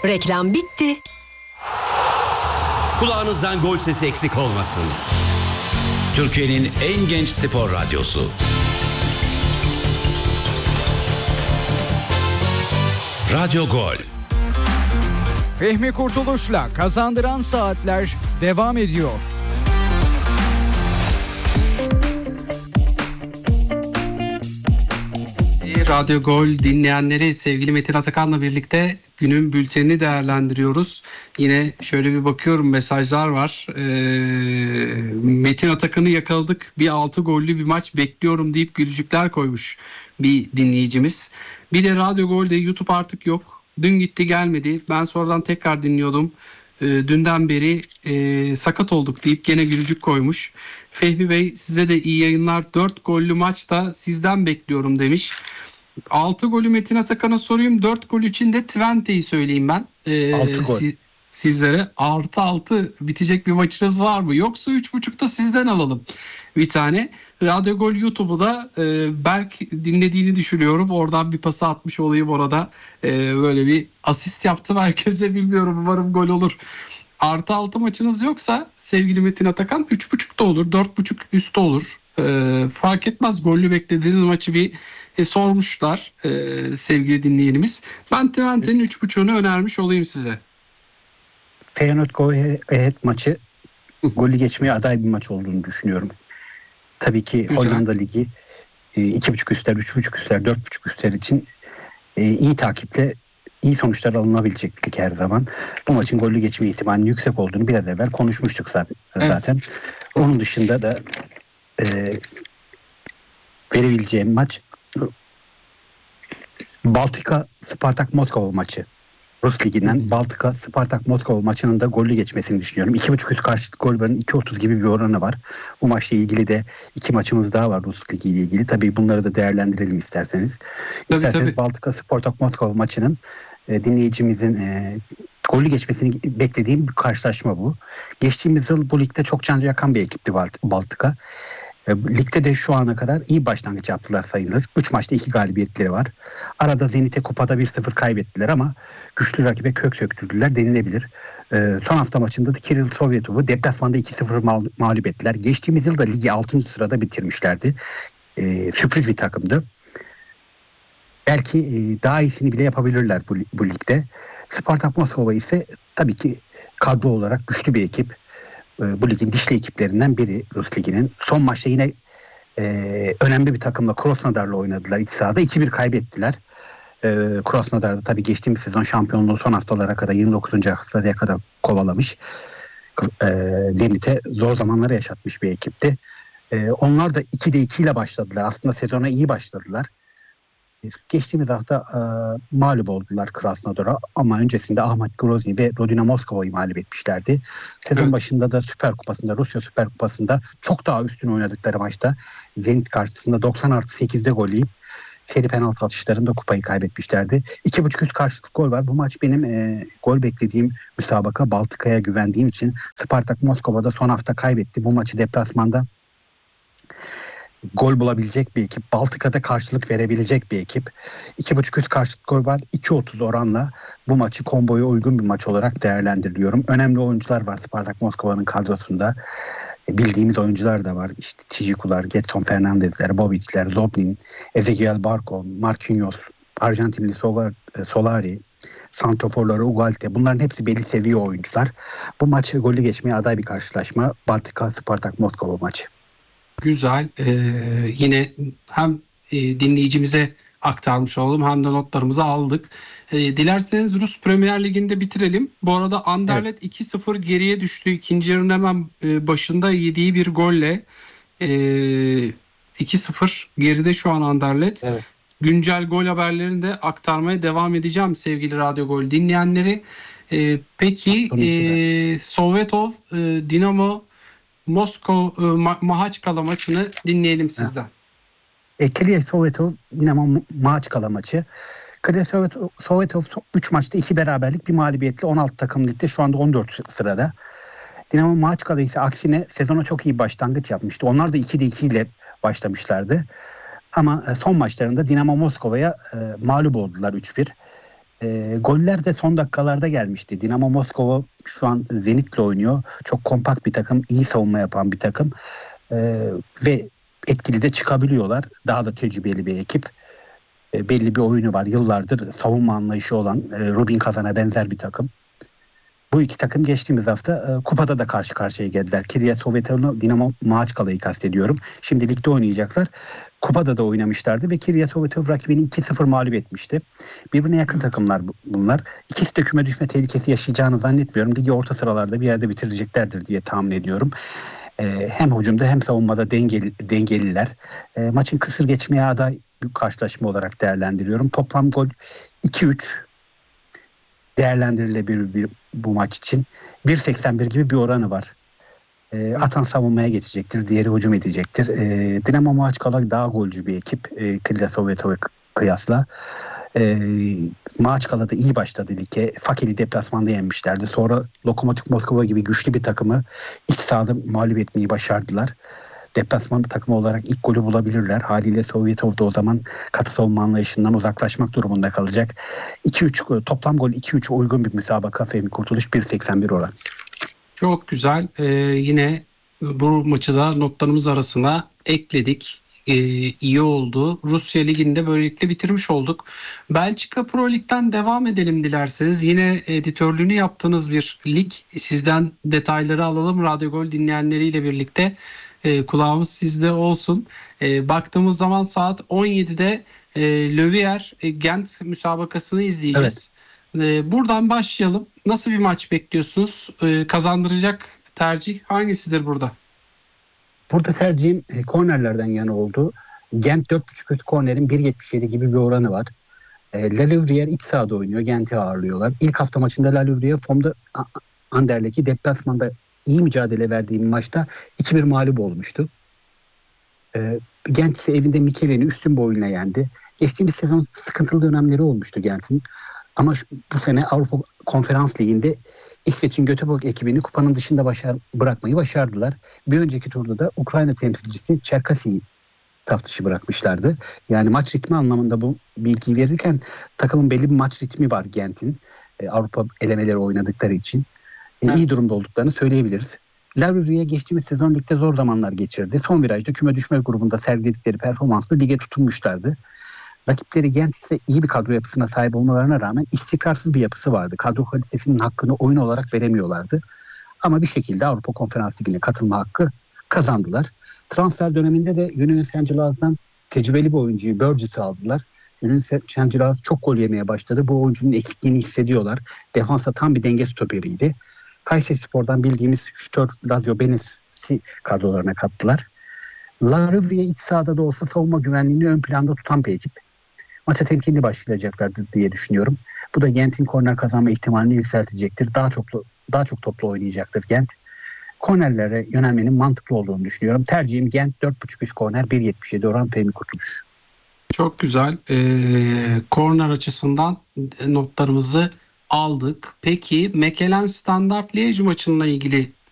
Reklam bitti. Kulağınızdan gol sesi eksik olmasın. Türkiye'nin en genç spor radyosu. Radyo Gol. Fehmi Kurtuluş'la Kazandıran Saatler devam ediyor. Radyo Gol dinleyenleri, sevgili Metin Atakan'la birlikte günün bültenini değerlendiriyoruz. Yine şöyle bir bakıyorum, mesajlar var. Metin Atakan'ı yakaladık. Bir 6 gollü bir maç bekliyorum deyip gülücükler koymuş bir dinleyicimiz. Bir de Radyo Gol'de YouTube artık yok. Dün gitti gelmedi. Ben sonradan tekrar dinliyordum. Dünden beri sakat olduk deyip gene gülücük koymuş. Fehmi Bey, size de iyi yayınlar. 4 gollü maçta sizden bekliyorum demiş. 6 golü Metin Atakan'a sorayım. 4 gol için de Twente'yi söyleyeyim ben. 6 gol. Sizlere artı 6 bitecek bir maçınız var mı? Yoksa 3.5'da sizden alalım bir tane. Radyo Gol YouTube'u da Berk dinlediğini düşünüyorum. Oradan bir pası atmış olayım orada. Böyle bir asist yaptım herkese, bilmiyorum, umarım gol olur. Artı 6 maçınız yoksa sevgili Metin Atakan 3.5'da olur, 4.5 üstte olur. Fark etmez, gollü beklediğiniz maçı bir sormuşlar sevgili dinleyenimiz. Ben Twente'nin 3.5'unu önermiş olayım size. Feyenoord Go Ahead maçı golü geçmeye aday bir maç olduğunu düşünüyorum. Tabii ki Güzel. Hollanda Ligi 2.5 üstler, 3.5 üstler, 4.5 üstler için iyi takiple iyi sonuçlar alınabilecek bir lig her zaman. Bu maçın golü geçme ihtimalinin yüksek olduğunu biraz evvel konuşmuştuk zaten. Evet. Onun dışında da verebileceğim maç Baltika Spartak Moskova maçı. Rus Ligi'nden Baltika Spartak Moskova maçının da gollü geçmesini düşünüyorum. 2.5 üst karşılık gol varın 2.30 gibi bir oranı var. Bu maçla ilgili de 2 maçımız daha var Rus Ligi ile ilgili. Tabii bunları da değerlendirelim isterseniz. Tabii. Baltika Spartak Moskova maçının dinleyicimizin gollü geçmesini beklediğim bir karşılaşma bu. Geçtiğimiz yıl bu ligde çok can yakan bir ekipti Baltika. Ligde de şu ana kadar iyi başlangıç yaptılar sayılır. 3 maçta 2 galibiyetleri var. Arada Zenit'e kupada 1-0 kaybettiler ama güçlü rakibe kök söktürdüler denilebilir. Son hafta maçında da Kiril Sovyetov'u deplasmanda 2-0 mağlup ettiler. Geçtiğimiz yıl da ligi 6. sırada bitirmişlerdi. Sürpriz bir takımdı. Belki daha iyisini bile yapabilirler bu ligde. Spartak Moskova ise tabii ki kadro olarak güçlü bir ekip. Bu ligin dişli ekiplerinden biri Rus Ligi'nin. Son maçta yine önemli bir takımla Krasnodar'la oynadılar. İç sahada 2-1 kaybettiler. Krasnodar'da tabii geçtiğimiz sezon şampiyonluğu son haftalara kadar 29. haftaya kadar kovalamış. Zenit'e zor zamanları yaşatmış bir ekipti. Onlar da 2'de 2 ile başladılar. Aslında sezona iyi başladılar. Geçtiğimiz hafta mağlup oldular Krasnodar'a ama öncesinde Ahmet Grozny ve Rodina Moskova'yı mağlup etmişlerdi. Sezon başında da Süper Kupası'nda, Rusya Süper Kupası'nda çok daha üstün oynadıkları maçta Zenit karşısında 90+8'de gol yiyip seri penaltı atışlarında kupayı kaybetmişlerdi. 2.5 üst karşılık gol var. Bu maç benim gol beklediğim müsabaka. Baltika'ya güvendiğim için Spartak Moskova'da son hafta kaybetti. Bu maçı deplasmanda gol bulabilecek bir ekip. Baltika'da karşılık verebilecek bir ekip. 2.5 üst karşılık gol var. 2.30 oranla bu maçı komboya uygun bir maç olarak değerlendiriyorum. Önemli oyuncular var Spartak Moskova'nın kadrosunda. Bildiğimiz oyuncular da var. İşte Tijikular, Getson Fernandezler, Bobic'ler, Zobnin, Ezequiel Barco, Marquinhos, Arjantinli Solari, santraforları Ugalte. Bunların hepsi belli seviye oyuncular. Bu maçı golü geçmeye aday bir karşılaşma. Baltika Spartak Moskova maçı. Güzel. Yine hem dinleyicimize aktarmış olalım hem de notlarımızı aldık. Dilerseniz Rus Premier Ligi'nde bitirelim. Bu arada Anderlecht 2-0 geriye düştü. İkinci yarının hemen başında yediği bir golle 2-0 geride şu an Anderlecht. Evet. Güncel gol haberlerini de aktarmaya devam edeceğim sevgili Radyo Gol dinleyenleri. Peki Sovetov Dinamo Mahachkala maçını dinleyelim sizden. Kliye Sovetov Dinamo Mahachkala maçı. Kliye Sovetov 3 maçta 2 beraberlik bir mağlubiyetle 16 takım ligde şu anda 14 sırada. Dinamo Mahachkala ise aksine sezona çok iyi başlangıç yapmıştı. Onlar da 2'de 2 ile başlamışlardı. Ama son maçlarında Dinamo Moskova'ya mağlup oldular 3-1. Goller de son dakikalarda gelmişti. Dinamo Moskova şu an Zenit'le oynuyor. Çok kompakt bir takım, iyi savunma yapan bir takım. Ve etkili de çıkabiliyorlar. Daha da tecrübeli bir ekip. Belli bir oyunu var. Yıllardır savunma anlayışı olan Rubin Kazan'a benzer bir takım. Bu iki takım geçtiğimiz hafta kupada da karşı karşıya geldiler. Kirya Sovetoglu, Dinamo Maçkala'yı kastediyorum. Şimdi ligde oynayacaklar. Kupada da oynamışlardı ve Kirya Sovetog rakibini 2-0 mağlup etmişti. Birbirine yakın takımlar bunlar. İkisi de küme düşme tehlikesi yaşayacağını zannetmiyorum. Ligi orta sıralarda bir yerde bitireceklerdir diye tahmin ediyorum. Hem hücumda hem savunmada dengeliler. Maçın kısır geçmeye aday bir karşılaşma olarak değerlendiriyorum. Toplam gol 2-3 değerlendirilebilir bu maç için. 1.81 gibi bir oranı var. Atan savunmaya geçecektir. Diğeri hücum edecektir. Dinamo Maçkala daha golcü bir ekip. Kirya Sovetog'a kıyasla. Maçkala da iyi başladı lige. Fakeli deplasmanda yenmişlerdi. Sonra Lokomotiv Moskova gibi güçlü bir takımı iç sahada mağlup etmeyi başardılar. Deplasman bir takım olarak ilk golü bulabilirler. Haliyle Sovetov da o zaman katı savunma anlayışından uzaklaşmak durumunda kalacak. 2-3 toplam gol 2-3 uygun bir müsabaka. Fehmi Kurtuluş 1.81 oran. Çok güzel. Yine bu maçı da notlarımız arasına ekledik. İyi oldu. Rusya Ligi'nde böylelikle bitirmiş olduk. Belçika Pro Lig'den devam edelim dilerseniz. Yine editörlüğünü yaptığınız bir lig. Sizden detayları alalım. Radyo Gol dinleyenleriyle birlikte kulağımız sizde olsun. Baktığımız zaman saat 17'de Löwier Gent müsabakasını izleyeceğiz. Evet. Buradan başlayalım. Nasıl bir maç bekliyorsunuz? Kazandıracak tercih hangisidir burada? Burada tercihim kornerlerden yana oldu. Gent 4.5 üst kornerin 1.77 gibi bir oranı var. Lalivrier iç sahada oynuyor. Gent'i ağırlıyorlar. İlk hafta maçında Lalivrier formda Anderlecht'i deplasmanda iyi mücadele verdiği bir maçta 2-1 mağlup olmuştu. Gent ise evinde Michelin'i üstün boyuyla yendi. Geçtiğimiz sezon sıkıntılı dönemleri olmuştu Gent'in. Ama bu sene Avrupa Konferans Ligi'nde İsveç'in Göteborg ekibini kupanın dışında bırakmayı başardılar. Bir önceki turda da Ukrayna temsilcisi Çerkasi'yi saf dışı bırakmışlardı. Yani maç ritmi anlamında bu bilgiyi verirken takımın belli bir maç ritmi var Gent'in. Avrupa elemeleri oynadıkları için. İyi durumda olduklarını söyleyebiliriz. Lavriye geçtiğimiz sezon ligde zor zamanlar geçirdi. Son virajda küme düşme grubunda sergiledikleri performansla lige tutunmuşlardı. Rakipleri Gent ise iyi bir kadro yapısına sahip olmalarına rağmen istikrarsız bir yapısı vardı. Kadro kalitesinin hakkını oyun olarak veremiyorlardı. Ama bir şekilde Avrupa Konferans Ligi'ne katılma hakkı kazandılar. Transfer döneminde de Union Saint-Gillois'dan tecrübeli bir oyuncuyu Burgess'i aldılar. Union Saint-Gillois çok gol yemeye başladı. Bu oyuncunun eksikliğini hissediyorlar. Defansa tam bir denge stoperiydi. Kayserispor'dan bildiğimiz şütör Lazio Benes'i kadrolarına kattılar. Lavriye iç sahada da olsa savunma güvenliğini ön planda tutan bir ekip. Maça temkinli başlayacaklardır diye düşünüyorum. Bu da Gent'in korner kazanma ihtimalini yükseltecektir. Daha çok toplu oynayacaktır Gent. Kornerlere yönelmenin mantıklı olduğunu düşünüyorum. Tercihim Gent 4.5 üst korner 1.77 oran Fehmi Kurtuluş. Çok güzel. Korner açısından notlarımızı aldık. Peki Mechelen Standard Liège maçınla ilgili